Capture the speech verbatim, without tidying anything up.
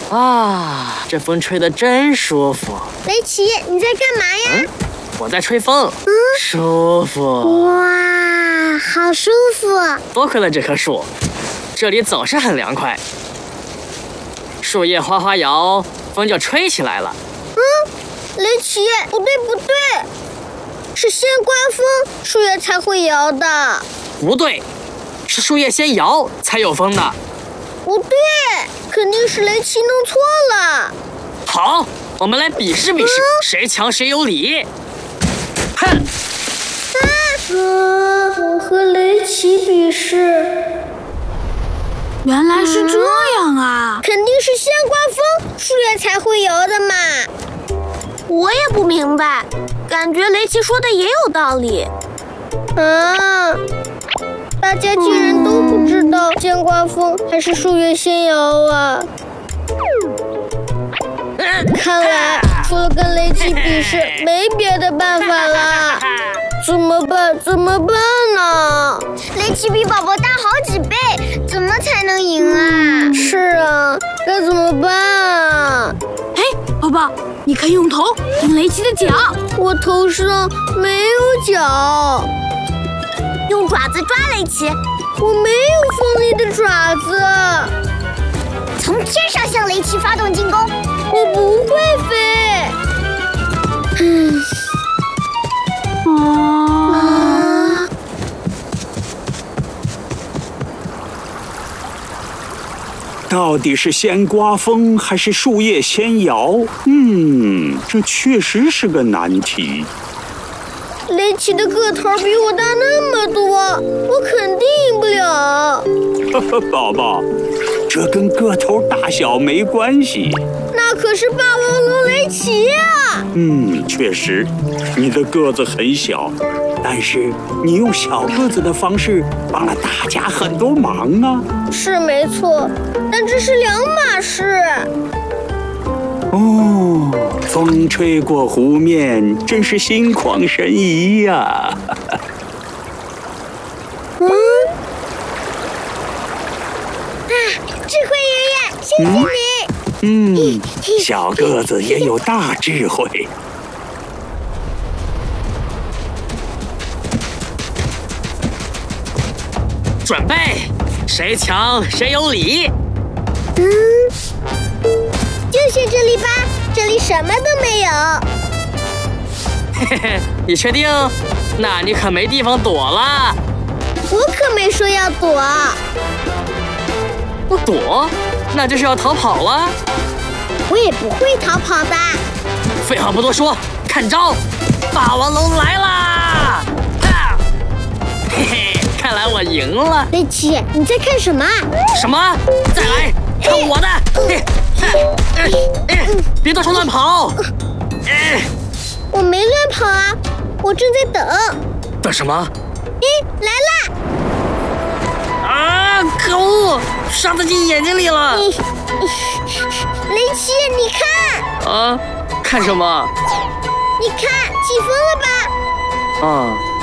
啊，这风吹得真舒服。 雷奇，你在干嘛呀？ 嗯，我在吹风。嗯，舒服。 哇，好舒服！ 多亏了这棵树，这里总是很凉快。树叶哗哗摇，风就吹起来了。 嗯，雷奇，不对不对，是先刮风，树叶才会摇的。 不对，是树叶先摇才有风的。 不对，肯定是雷奇弄错了。 好，我们来比试比试，嗯、谁强谁有理。哼！ 啊！啊！我和雷奇比试。 原来是这样啊！ 嗯、肯定是先刮风，树叶才会摇的嘛。 我也不明白，感觉雷奇说的也有道理。 啊！大家竟然都不知道先刮风还是树叶先摇啊！看来除了跟雷奇比试，没别的办法了。怎么办？怎么办呢？ 雷奇比宝宝大好几倍，怎么才能赢啊？ 是啊，该怎么办啊？ 哎，宝宝，你可以用头顶雷奇的脚。 我头上没有脚。 用爪子抓雷奇。 我没有锋利的爪子。 从天上向雷奇发动进攻。 我不会飞。嗯。 啊！ 到底是先刮风还是树叶先摇？嗯，这确实是个难题。 雷奇的个头比我大那么多，我肯定赢不了。 宝宝，这跟个头大小没关系。 那可是霸王龙雷奇呀！ 嗯，确实，你的个子很小，但是你用小个子的方式帮了大家很多忙啊。 是没错，但这是两码事。 哦，风吹过湖面，真是心旷神怡呀、啊。 嗯， 啊，智慧爷爷，谢谢你。 嗯，嗯小个子也有大智慧。 准备，谁强谁有理。 嗯。就选这里吧，这里什么都没有。 嘿嘿嘿，你确定？那你可没地方躲了。 我可没说要躲。 不躲，那就是要逃跑了。 我也不会逃跑的。 废话不多说，看招！霸王龙来啦！啊！嘿嘿，看来我赢了。 雷奇，你在看什么？ 什么？再来，看我的！嘿。哎哎，别到处乱跑！哎， 我没乱跑啊，我正在等。 等什么？ 咦，来啦！ 啊！可恶，沙子进眼睛里了。 雷奇，你看。 啊？看什么？ 你看，起风了吧？ 啊。